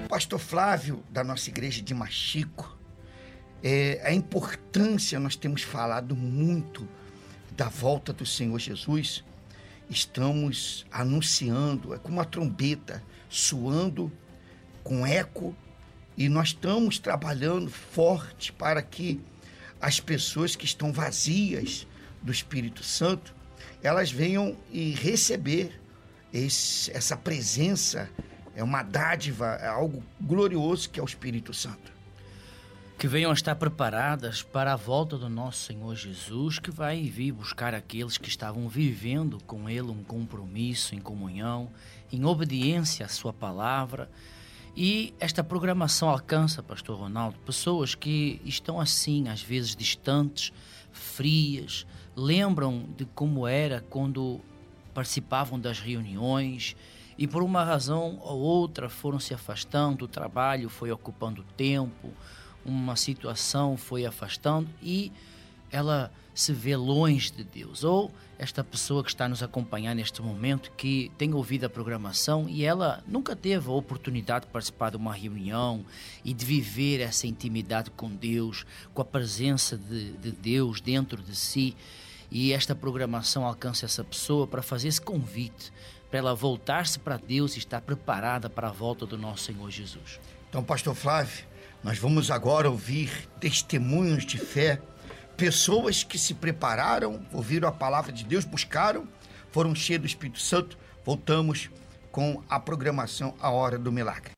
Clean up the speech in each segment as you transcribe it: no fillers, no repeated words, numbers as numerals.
Pastor Flávio, da nossa igreja de Machico, a importância, nós temos falado muito da volta do Senhor Jesus. Estamos anunciando, é como uma trombeta, soando com eco, e nós estamos trabalhando forte para que as pessoas que estão vazias do Espírito Santo, elas venham e receber essa presença. É uma dádiva, é algo glorioso que é o Espírito Santo. Que venham a estar preparadas para a volta do nosso Senhor Jesus, que vai vir buscar aqueles que estavam vivendo com Ele um compromisso em comunhão, em obediência à sua palavra. E esta programação alcança, Pastor Ronaldo, pessoas que estão assim, às vezes distantes, frias, lembram de como era quando participavam das reuniões e por uma razão ou outra foram se afastando, o trabalho foi ocupando tempo, uma situação foi afastando e ela se vê longe de Deus. Ou esta pessoa que está nos acompanhar neste momento, que tem ouvido a programação e ela nunca teve a oportunidade de participar de uma reunião e de viver essa intimidade com Deus, com a presença de Deus dentro de si, e esta programação alcança essa pessoa para fazer esse convite, para ela voltar-se para Deus e estar preparada para a volta do nosso Senhor Jesus. Então, Pastor Flávio, nós vamos agora ouvir testemunhos de fé, pessoas que se prepararam, ouviram a palavra de Deus, buscaram, foram cheios do Espírito Santo. Voltamos com a programação A Hora do Milagre.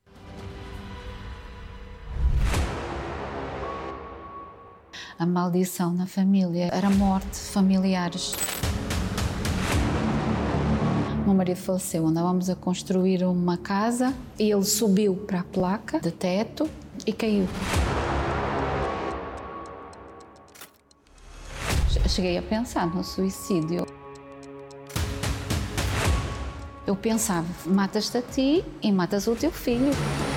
A maldição na família era morte, familiares. Meu marido faleceu, andávamos a construir uma casa e ele subiu para a placa de teto e caiu. Cheguei a pensar no suicídio. Eu pensava, matas-te a ti e matas o teu filho.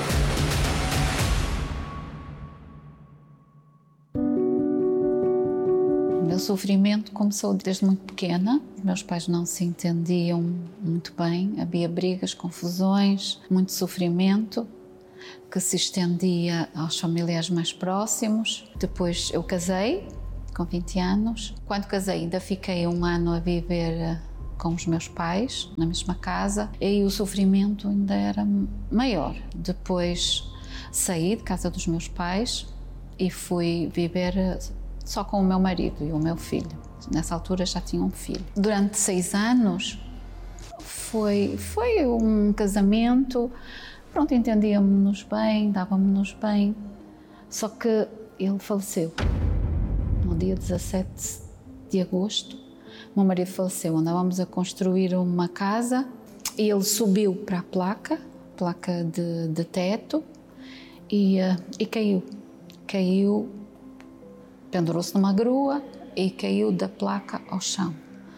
O meu sofrimento começou desde muito pequena. Meus pais não se entendiam muito bem, havia brigas, confusões, muito sofrimento que se estendia aos familiares mais próximos. Depois eu casei com 20 anos. Quando casei ainda fiquei um ano a viver com os meus pais na mesma casa e o sofrimento ainda era maior. Depois saí de casa dos meus pais e fui viver só com o meu marido e o meu filho. Nessa altura já tinha um filho. Durante 6 anos foi um casamento, pronto, entendíamos-nos bem, dávamos-nos bem, só que ele faleceu. No dia 17 de agosto, meu marido faleceu. Andávamos a construir uma casa e ele subiu para a placa de teto e caiu. Caiu, pendurou-se numa grua e caiu da placa ao chão.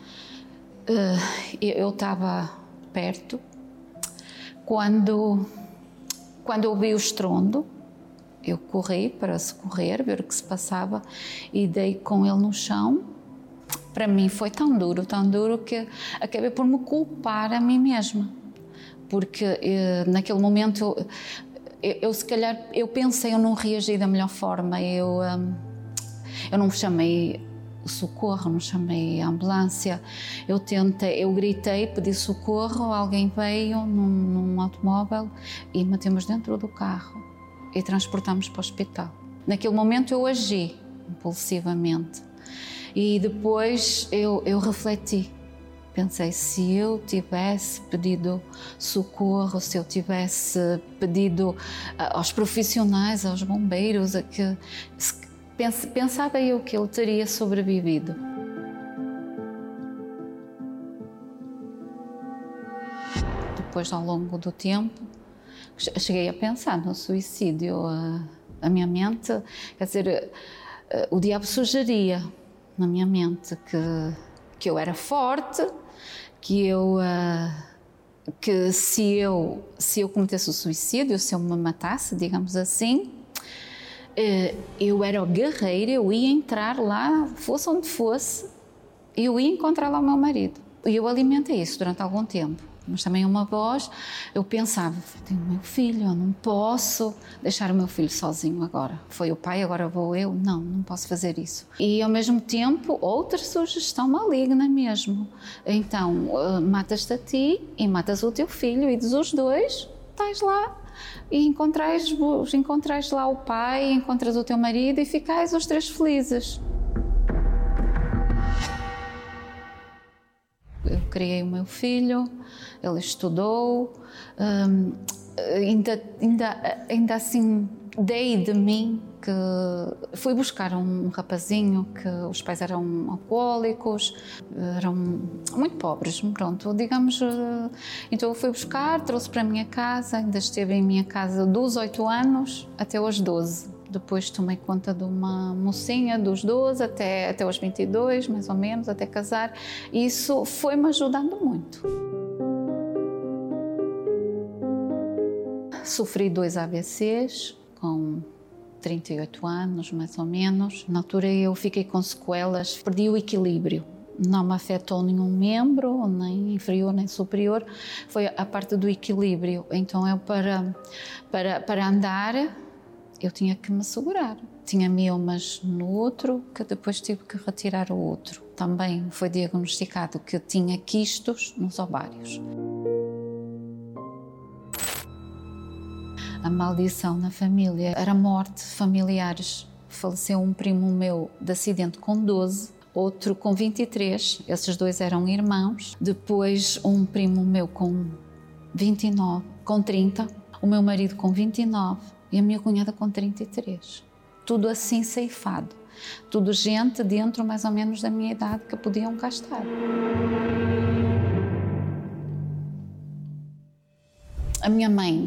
Eu estava perto quando eu vi o estrondo. Eu corri para socorrer, ver o que se passava e dei com ele no chão. Para mim foi tão duro que acabei por me culpar a mim mesma. Porque naquele momento, se calhar, eu pensei, eu não reagi da melhor forma. Eu não chamei o socorro, não chamei a ambulância. Eu gritei, pedi socorro, alguém veio num automóvel e metemos dentro do carro e transportámos para o hospital. Naquele momento eu agi impulsivamente e depois eu refleti. Pensei, se eu tivesse pedido socorro, se eu tivesse pedido aos profissionais, aos bombeiros, pensava eu que ele teria sobrevivido. Depois, ao longo do tempo, cheguei a pensar no suicídio. A minha mente, quer dizer, o diabo sugeria na minha mente que eu era forte, que se eu cometesse o suicídio, se eu me matasse, digamos assim, eu era guerreira, eu ia entrar lá, fosse onde fosse, eu ia encontrar lá o meu marido. E eu alimentei isso durante algum tempo. mas também uma voz. Eu pensava, tenho o meu filho, eu não posso deixar o meu filho sozinho agora. Foi o pai, agora vou eu. Não posso fazer isso. E ao mesmo tempo, outra sugestão maligna mesmo. Então, matas-te a ti e matas o teu filho, e dos dois, estás lá e encontrais lá o pai, encontras o teu marido e ficais os 3 felizes. Eu criei o meu filho, ele estudou, ainda assim dei de mim que fui buscar um rapazinho que os pais eram alcoólicos, eram muito pobres, pronto, digamos. Então eu fui buscar, trouxe para a minha casa, ainda esteve em minha casa dos 8 anos até aos 12. Depois tomei conta de uma mocinha dos 12 até aos 22, mais ou menos, até casar. E isso foi-me ajudando muito. Sofri 2 AVCs com 38 anos, mais ou menos. Na altura eu fiquei com sequelas, perdi o equilíbrio. Não me afetou nenhum membro, nem inferior nem superior. Foi a parte do equilíbrio. Então eu para andar, eu tinha que me segurar. Tinha miomas no útero, que depois tive que retirar o útero. Também foi diagnosticado que tinha quistos nos ovários. A maldição na família era morte, familiares. Faleceu um primo meu de acidente com 12, outro com 23, esses 2 eram irmãos. Depois um primo meu com 29, com 30, o meu marido com 29 e a minha cunhada com 33. Tudo assim ceifado. Tudo gente dentro mais ou menos da minha idade que podiam cá estar. A minha mãe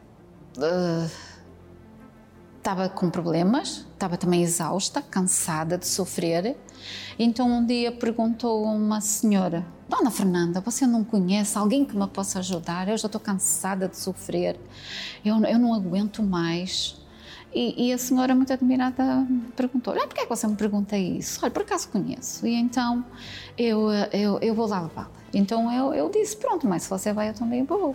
estava com problemas, estava também exausta, cansada de sofrer. Então um dia perguntou a uma senhora: Dona Fernanda, você não conhece alguém que me possa ajudar? Eu já estou cansada de sofrer, eu não aguento mais. E a senhora, muito admirada, perguntou: por que é que você me pergunta isso? Olha, por acaso conheço. E então eu vou lá levá-la. Então eu disse: pronto, mas se você vai, eu também vou.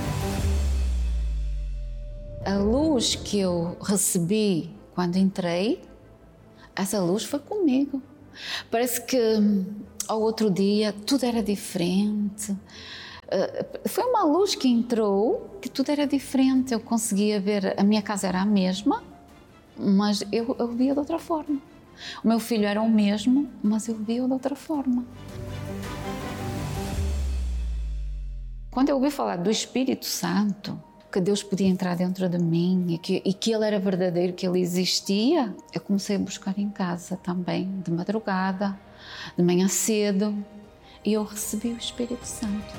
A luz que eu recebi quando entrei, essa luz foi comigo. Parece que ao outro dia tudo era diferente. Foi uma luz que entrou, que tudo era diferente. Eu conseguia ver, a minha casa era a mesma, mas eu via de outra forma. O meu filho era o mesmo, mas eu via de outra forma. Quando eu ouvi falar do Espírito Santo, que Deus podia entrar dentro de mim e que Ele era verdadeiro, que Ele existia, eu comecei a buscar em casa também, de madrugada, de manhã cedo, e eu recebi o Espírito Santo.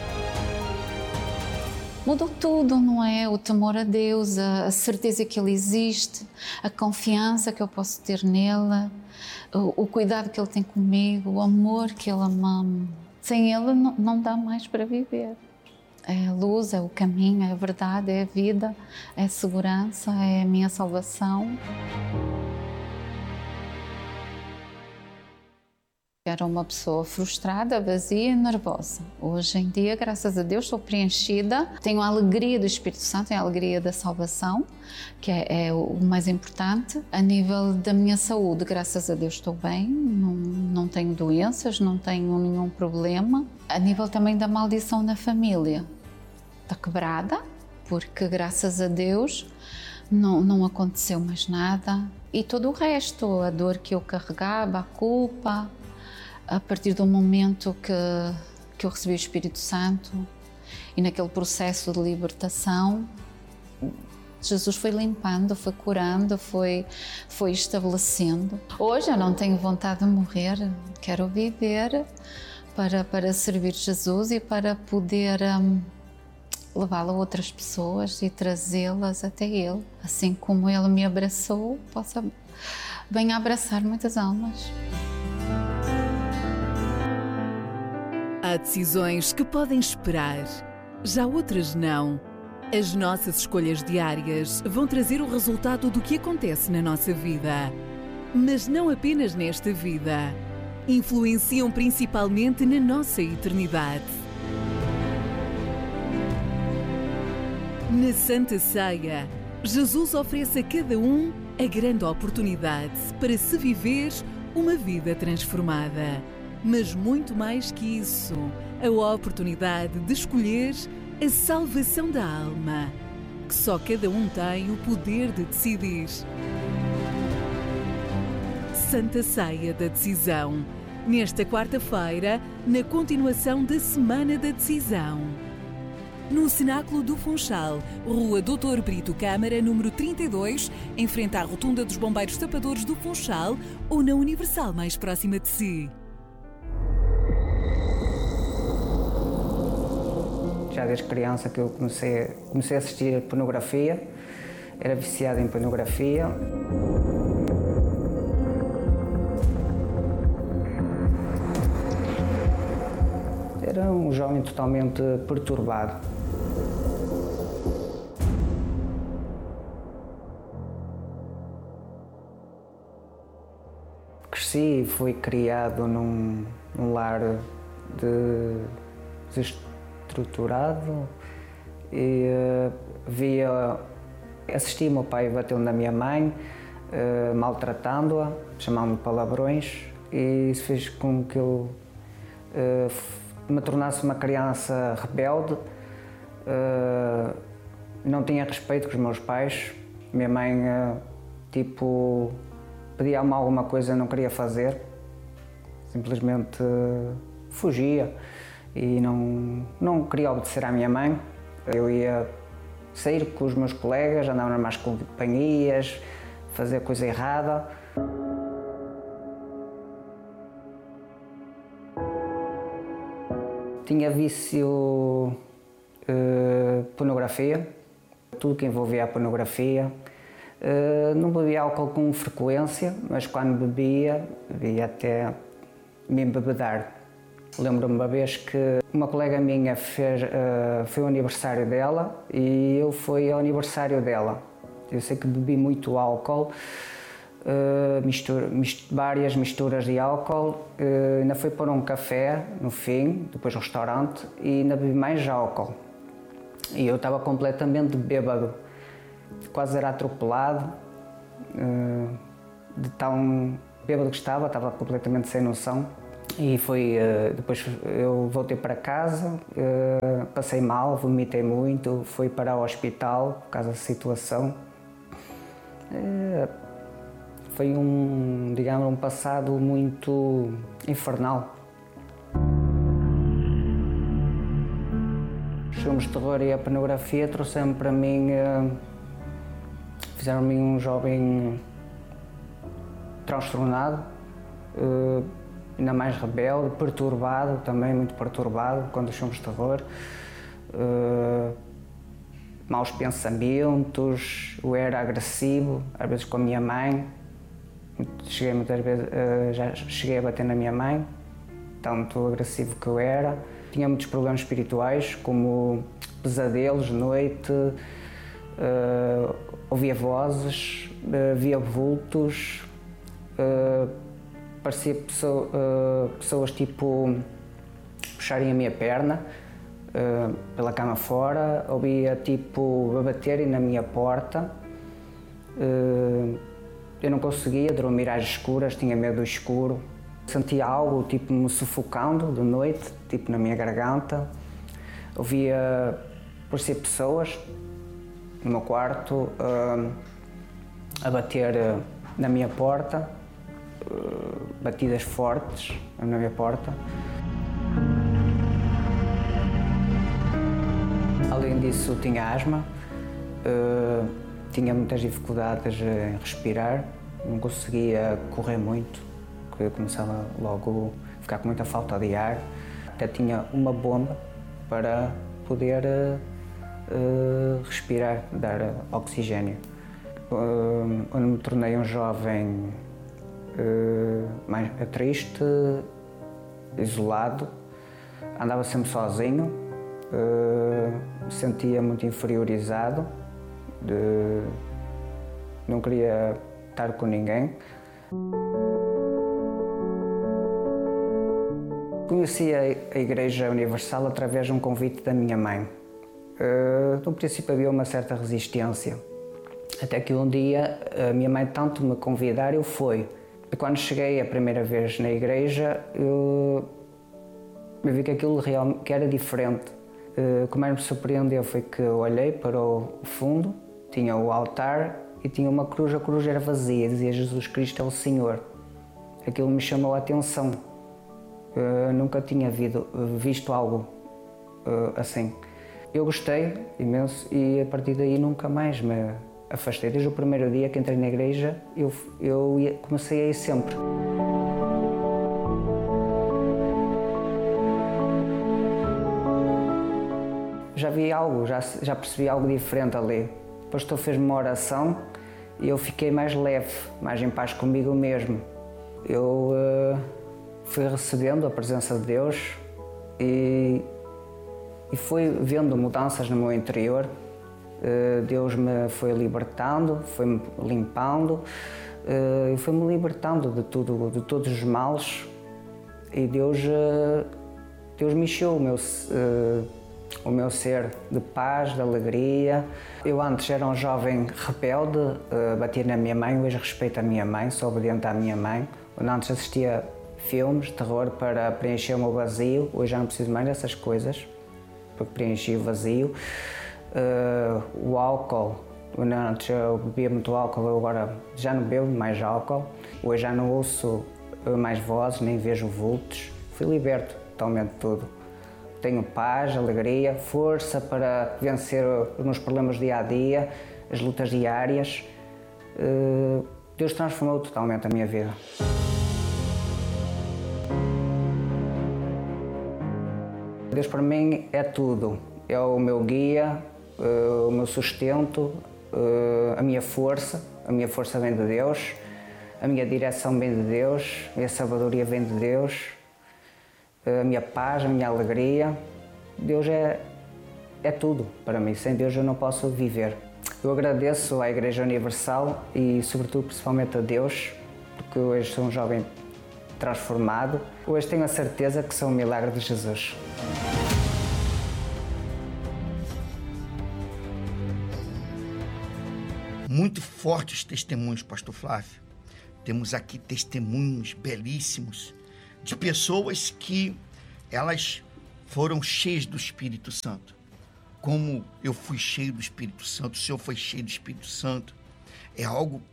Mudou tudo, não é? O temor a Deus, a certeza que Ele existe, a confiança que eu posso ter nele, o cuidado que Ele tem comigo, o amor que Ele ama. Sem Ele não dá mais para viver. É a luz, é o caminho, é a verdade, é a vida, é a segurança, é a minha salvação. Era uma pessoa frustrada, vazia e nervosa. Hoje em dia, graças a Deus, estou preenchida. Tenho a alegria do Espírito Santo, tenho a alegria da salvação, que é o mais importante. A nível da minha saúde, graças a Deus, estou bem. Não tenho doenças, não tenho nenhum problema. A nível também da maldição na família, está quebrada, porque graças a Deus não aconteceu mais nada. E todo o resto, a dor que eu carregava, a culpa, a partir do momento que eu recebi o Espírito Santo e naquele processo de libertação, Jesus foi limpando, foi curando, foi estabelecendo. Hoje eu não tenho vontade de morrer, quero viver para servir Jesus e para poder levá-lo a outras pessoas e trazê-las até Ele. Assim como Ele me abraçou, possa bem abraçar muitas almas. Há decisões que podem esperar, já outras não. As nossas escolhas diárias vão trazer o resultado do que acontece na nossa vida. Mas não apenas nesta vida. Influenciam principalmente na nossa eternidade. Na Santa Ceia, Jesus oferece a cada um a grande oportunidade para se viver uma vida transformada. Mas muito mais que isso, a oportunidade de escolher a salvação da alma, que só cada um tem o poder de decidir. Santa Ceia da Decisão, nesta quarta-feira, na continuação da Semana da Decisão. No Cenáculo do Funchal, Rua Doutor Brito Câmara, número 32, em frente à Rotunda dos Bombeiros Tapadores do Funchal, ou na Universal mais próxima de si. Já desde criança que eu comecei a assistir pornografia, era viciado em pornografia. Era um jovem totalmente perturbado. Cresci e fui criado num lar desestruturado e assisti o meu pai batendo na minha mãe, maltratando-a, chamando-me palavrões, e isso fez com que eu me tornasse uma criança rebelde. Não tinha respeito com os meus pais. Minha mãe, pedia-me alguma coisa, não queria fazer, simplesmente fugia e não queria obedecer à minha mãe. Eu ia sair com os meus colegas, andava nas más companhias, fazer coisa errada. Tinha vício pornografia, tudo que envolvia a pornografia. Não bebia álcool com frequência, mas quando bebia até me embebedar. Lembro-me uma vez que uma colega minha foi o aniversário dela e eu fui ao aniversário dela. Eu sei que bebi muito álcool, várias misturas de álcool, ainda fui pôr um café no fim, depois um restaurante, e ainda bebi mais álcool. E eu estava completamente bêbado, quase era atropelado, de tão bêbado que estava completamente sem noção. E depois eu voltei para casa, passei mal, vomitei muito, fui para o hospital por causa da situação. Foi um passado muito infernal. Os filmes de terror e a pornografia trouxeram para mim, fizeram-me um jovem transtornado, ainda mais rebelde, perturbado também, muito perturbado quando os filmes de terror. Maus pensamentos, eu era agressivo, às vezes com a minha mãe. Já cheguei a bater na minha mãe, tanto agressivo que eu era. Tinha muitos problemas espirituais, como pesadelos de noite, ouvia vozes, via vultos, parecia pessoas puxarem a minha perna pela cama fora, ouvia a baterem na minha porta. Eu não conseguia dormir às escuras, tinha medo do escuro. Sentia algo me sufocando de noite, na minha garganta. Ouvia parecia pessoas no meu quarto a bater na minha porta, batidas fortes na minha porta. Além disso, tinha asma, tinha muitas dificuldades em respirar, não conseguia correr muito, porque eu começava logo a ficar com muita falta de ar. Até tinha uma bomba para poder respirar, dar oxigênio. Quando me tornei um jovem mais triste, isolado, andava sempre sozinho, me sentia muito inferiorizado, não queria estar com ninguém. Conheci a Igreja Universal através de um convite da minha mãe. No princípio havia uma certa resistência. Até que um dia a minha mãe tanto me convidar, eu fui. E quando cheguei a primeira vez na igreja, eu vi que aquilo que era diferente. O que mais me surpreendeu foi que eu olhei para o fundo, tinha o altar e tinha uma cruz. A cruz era vazia, dizia Jesus Cristo é o Senhor. Aquilo me chamou a atenção. Eu nunca tinha visto algo assim. Eu gostei imenso e a partir daí nunca mais me afastei. Desde o primeiro dia que entrei na igreja, comecei a ir sempre. Já vi algo, já percebi algo diferente ali. O pastor fez-me uma oração e eu fiquei mais leve, mais em paz comigo mesmo. Eu fui recebendo a presença de Deus e fui vendo mudanças no meu interior. Deus me foi libertando, foi-me limpando e foi-me libertando de tudo, de todos os males. E Deus me encheu o meu ser de paz, de alegria. Eu antes era um jovem rebelde, batia na minha mãe, hoje respeito a minha mãe, sou obediente à minha mãe. Antes assistia filmes de terror para preencher o meu vazio, hoje já não preciso mais dessas coisas, porque preenchi o vazio. O álcool, antes eu bebia muito álcool, eu agora já não bebo mais álcool. Hoje já não ouço mais vozes, nem vejo vultos. Fui liberto totalmente de tudo. Tenho paz, alegria, força para vencer os meus problemas dia a dia, as lutas diárias. Deus transformou totalmente a minha vida. Deus para mim é tudo. É o meu guia, o meu sustento, a minha força. A minha força vem de Deus, a minha direção vem de Deus, a minha sabedoria vem de Deus, a minha paz, a minha alegria. Deus é tudo para mim. Sem Deus eu não posso viver. Eu agradeço à Igreja Universal e, sobretudo, principalmente a Deus, porque hoje sou um jovem transformado. Hoje tenho a certeza que sou um milagre de Jesus. Muito fortes os testemunhos, pastor Flávio. Temos aqui testemunhos belíssimos de pessoas que elas foram cheias do Espírito Santo. Como eu fui cheio do Espírito Santo, o Senhor foi cheio do Espírito Santo. É algo,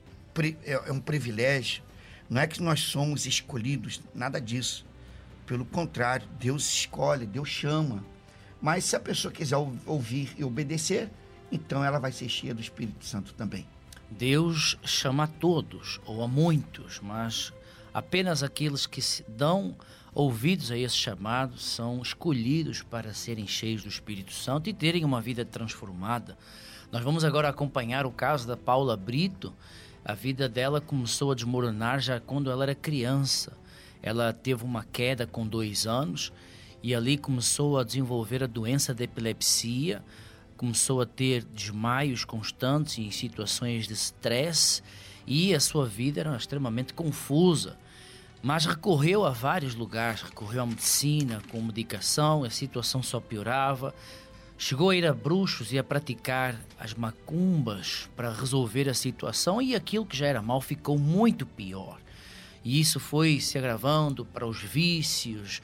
é um privilégio. Não é que nós somos escolhidos, nada disso. Pelo contrário, Deus escolhe, Deus chama. Mas se a pessoa quiser ouvir e obedecer, então ela vai ser cheia do Espírito Santo também. Deus chama a todos, ou a muitos, mas apenas aqueles que se dão ouvidos a esse chamado são escolhidos para serem cheios do Espírito Santo e terem uma vida transformada. Nós vamos agora acompanhar o caso da Paula Brito. A vida dela começou a desmoronar já quando ela era criança. Ela teve uma queda com 2 anos e ali começou a desenvolver a doença da epilepsia, começou a ter desmaios constantes em situações de estresse e a sua vida era extremamente confusa. Mas recorreu a vários lugares, recorreu à medicina, com medicação, a situação só piorava. Chegou a ir a bruxos e a praticar as macumbas para resolver a situação e aquilo que já era mal ficou muito pior. E isso foi se agravando para os vícios,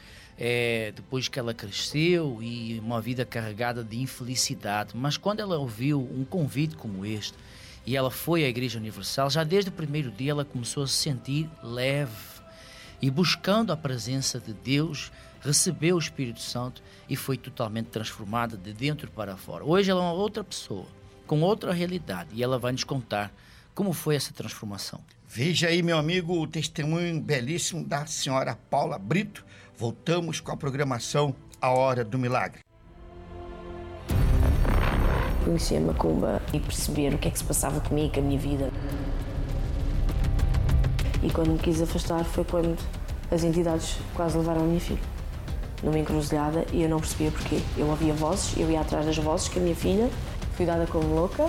depois que ela cresceu e uma vida carregada de infelicidade. Mas quando ela ouviu um convite como este e ela foi à Igreja Universal, já desde o primeiro dia ela começou a se sentir leve e buscando a presença de Deus, recebeu o Espírito Santo e foi totalmente transformada de dentro para fora. Hoje ela é uma outra pessoa, com outra realidade, e ela vai nos contar como foi essa transformação. Veja aí, meu amigo, o testemunho belíssimo da senhora Paula Brito. Voltamos com a programação A Hora do Milagre. Conheci a macumba e perceber o que é que se passava comigo, com a minha vida. E quando me quis afastar foi quando as entidades quase levaram a minha filha numa encruzilhada e eu não percebia porquê. Eu ouvia vozes, eu ia atrás das vozes que a minha filha, fui dada como louca.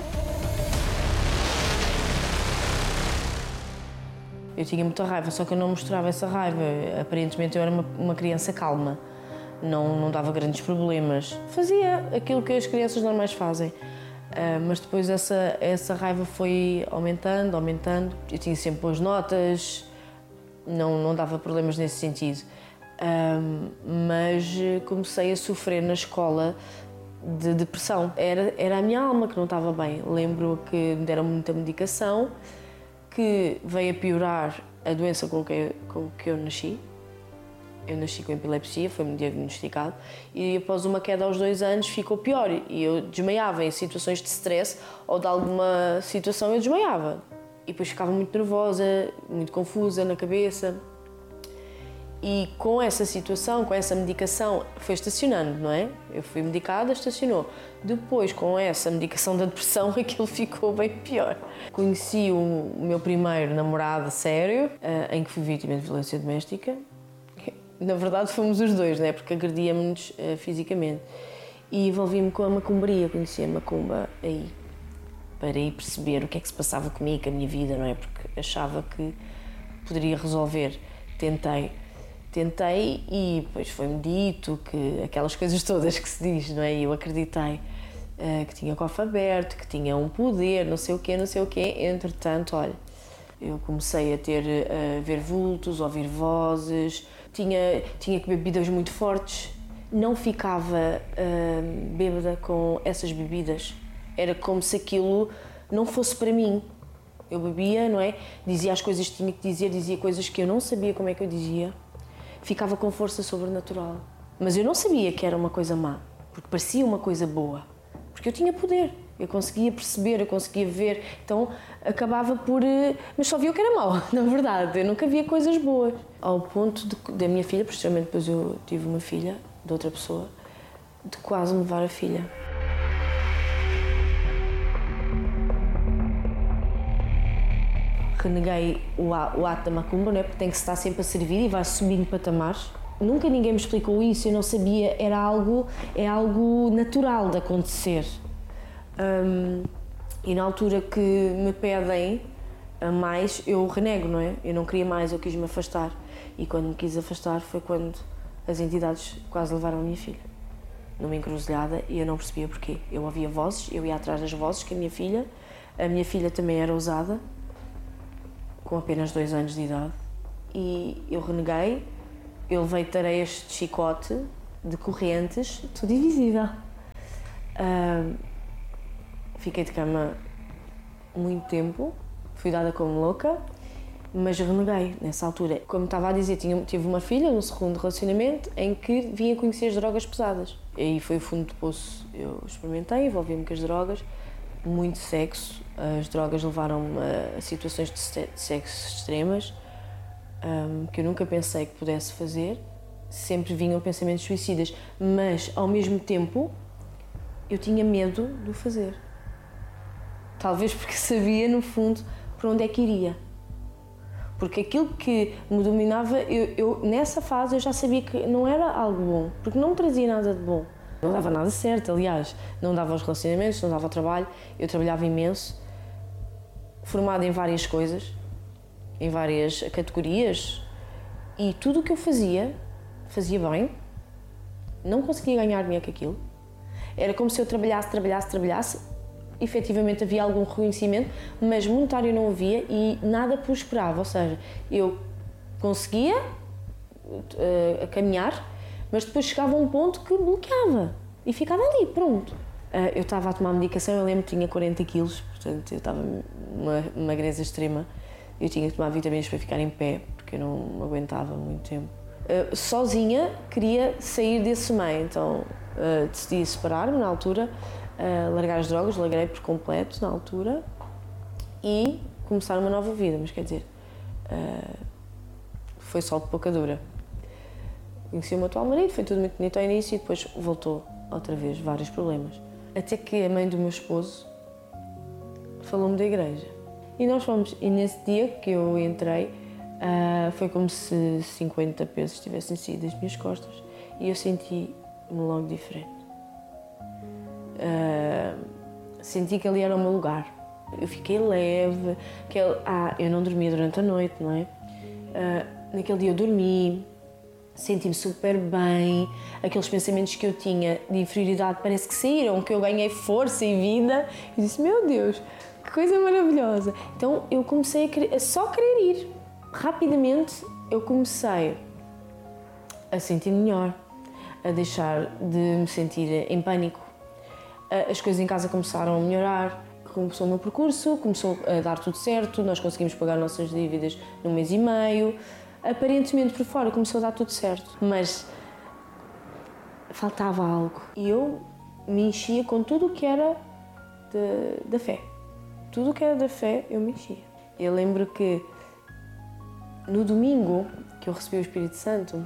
Eu tinha muita raiva, só que eu não mostrava essa raiva. Aparentemente eu era uma criança calma, não dava grandes problemas. Fazia aquilo que as crianças normais fazem. Mas depois essa raiva foi aumentando. Eu tinha sempre boas notas, não dava problemas nesse sentido. Mas comecei a sofrer na escola de depressão. Era a minha alma que não estava bem. Lembro que me deram muita medicação, que veio a piorar a doença com que eu nasci. Eu nasci com epilepsia, foi-me diagnosticado, e após uma queda aos 2 anos ficou pior. E eu desmaiava em situações de stress ou de alguma situação, eu desmaiava. E depois ficava muito nervosa, muito confusa na cabeça. E com essa situação, com essa medicação, foi estacionando, não é? Eu fui medicada, estacionou. Depois, com essa medicação da depressão, aquilo ficou bem pior. Conheci o meu primeiro namorado sério, em que fui vítima de violência doméstica. Na verdade, fomos os dois, não é? Porque agredíamos-nos fisicamente. E envolvi-me com a macumbaria, conheci a macumba aí, para ir perceber o que é que se passava comigo, com a minha vida, não é? Porque achava que poderia resolver. Tentei e depois foi-me dito que aquelas coisas todas que se diz, não é? E eu acreditei que tinha cofre aberto, que tinha um poder, não sei o quê. Entretanto, olha, eu comecei a ver vultos, a ouvir vozes, tinha que beber bebidas muito fortes, não ficava bêbada com essas bebidas. Era como se aquilo não fosse para mim. Eu bebia, não é? Dizia as coisas que tinha que dizer, dizia coisas que eu não sabia como é que eu dizia. Ficava com força sobrenatural. Mas eu não sabia que era uma coisa má, porque parecia uma coisa boa. Porque eu tinha poder, eu conseguia perceber, eu conseguia ver. Então acabava por... Mas só via o que era mau, na verdade. Eu nunca via coisas boas. Ao ponto da minha filha, posteriormente depois eu tive uma filha, de outra pessoa, de quase me levar a filha. Reneguei o ato da macumba, não é? Porque tem que se estar sempre a servir e vai subindo patamares. Nunca ninguém me explicou isso, eu não sabia, é algo natural de acontecer. E na altura que me pedem a mais, eu renego, não é? Eu não queria mais, eu quis me afastar. E quando me quis afastar foi quando as entidades quase levaram a minha filha numa encruzilhada e eu não percebia porquê. Eu ouvia vozes, eu ia atrás das vozes, que a minha filha também era ousada, com apenas 2 anos de idade, e eu reneguei, eu levei tareias de chicote, de correntes, tudo invisível. Fiquei de cama muito tempo, fui dada como louca, mas reneguei nessa altura. Como estava a dizer, tive uma filha no segundo relacionamento em que vinha conhecer as drogas pesadas. E aí foi o fundo de poço. Eu experimentei, envolvi-me com as drogas, muito sexo. As drogas levaram-me a situações de sexo extremas, que eu nunca pensei que pudesse fazer. Sempre vinham pensamentos suicidas, mas ao mesmo tempo eu tinha medo de o fazer. Talvez porque sabia, no fundo, para onde é que iria. Porque aquilo que me dominava, eu nessa fase eu já sabia que não era algo bom, porque não me trazia nada de bom. Não dava nada certo, aliás, não dava aos relacionamentos, não dava ao trabalho, eu trabalhava imenso, formada em várias coisas, em várias categorias, e tudo o que eu fazia bem, não conseguia ganhar dinheiro com aquilo. Era como se eu trabalhasse, efetivamente havia algum reconhecimento, mas monetário não havia e nada prosperava, ou seja, eu conseguia caminhar, mas depois chegava a um ponto que bloqueava e ficava ali, pronto. Eu estava a tomar medicação, eu lembro que tinha 40 quilos, portanto eu estava numa magreza extrema, eu tinha que tomar vitaminas para ficar em pé, porque eu não aguentava muito tempo. Sozinha queria sair desse meio, então decidi separar-me na altura, largar as drogas, larguei por completo na altura e começar uma nova vida, mas quer dizer, foi só de pouca dura. Conheci o meu atual marido, foi tudo muito bonito ao início e depois voltou outra vez, vários problemas. Até que a mãe do meu esposo falou-me da igreja. E nós fomos, e nesse dia que eu entrei, foi como se 50 pesos tivessem saído das minhas costas e eu senti-me logo diferente. Senti que ali era o meu lugar. Eu fiquei leve, eu não dormia durante a noite, não é? Naquele dia eu dormi, Senti-me super bem, aqueles pensamentos que eu tinha de inferioridade parece que saíram, que eu ganhei força e vida. E disse, meu Deus, que coisa maravilhosa. Então eu comecei a só querer ir. Rapidamente eu comecei a sentir melhor, a deixar de me sentir em pânico. As coisas em casa começaram a melhorar, começou o meu percurso, começou a dar tudo certo, nós conseguimos pagar nossas dívidas num mês e meio. Aparentemente por fora começou a dar tudo certo, mas faltava algo. E eu me enchia com tudo o que era da fé. Tudo o que era da fé eu me enchia. Eu lembro que no domingo que eu recebi o Espírito Santo,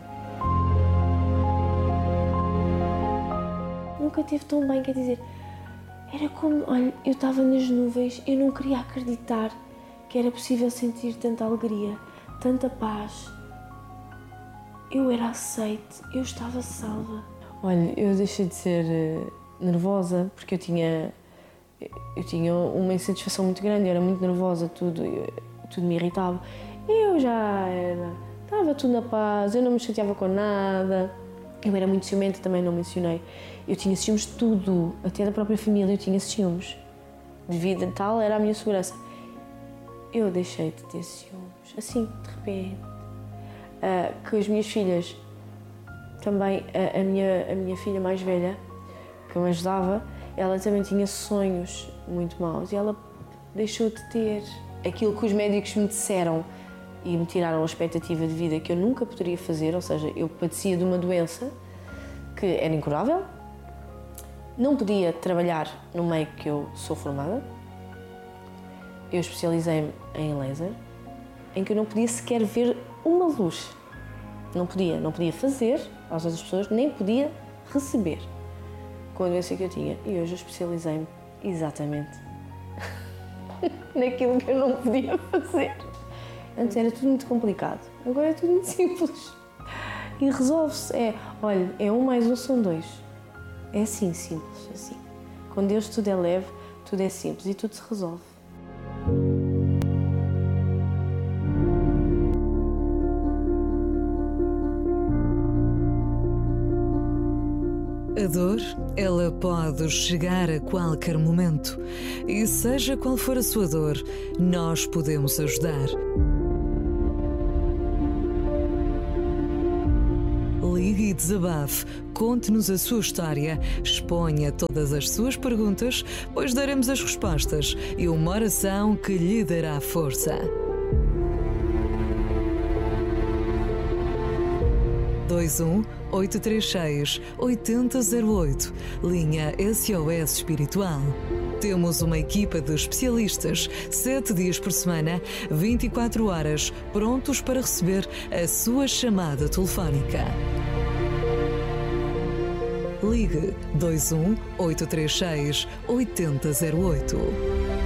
nunca teve tão bem, quer dizer, era como, olha, eu estava nas nuvens, eu não queria acreditar que era possível sentir tanta alegria, tanta paz. Eu era aceite, eu estava salva. Olha, eu deixei de ser nervosa porque eu tinha uma insatisfação muito grande, eu era muito nervosa, tudo me irritava. Eu já estava tudo na paz, eu não me chateava com nada. Eu era muito ciumenta, também não mencionei. Eu tinha ciúmes de tudo, até da própria família eu tinha ciúmes. Devido a tal era a minha segurança. Eu deixei de ter ciúmes, assim, de repente. Com as minhas filhas, também a minha filha mais velha, que me ajudava, ela também tinha sonhos muito maus e ela deixou de ter aquilo que os médicos me disseram e me tiraram a expectativa de vida que eu nunca poderia fazer, ou seja, eu padecia de uma doença que era incurável, não podia trabalhar no meio que eu sou formada, eu especializei-me em laser, em que eu não podia sequer ver uma luz. Não podia fazer às outras pessoas, nem podia receber com a doença que eu tinha. E hoje eu especializei-me exatamente naquilo que eu não podia fazer. Antes era tudo muito complicado, agora é tudo muito simples. E resolve-se. Olha, 1 mais 1 são 2. É assim, simples, assim. Com Deus tudo é leve, tudo é simples e tudo se resolve. A dor, ela pode chegar a qualquer momento. E seja qual for a sua dor, nós podemos ajudar. Ligue e desabafe, conte-nos a sua história, exponha todas as suas perguntas, pois daremos as respostas e uma oração que lhe dará força. 21-836-8008, linha SOS Espiritual. Temos uma equipa de especialistas, 7 dias por semana, 24 horas, prontos para receber a sua chamada telefónica. Ligue 21-836-8008.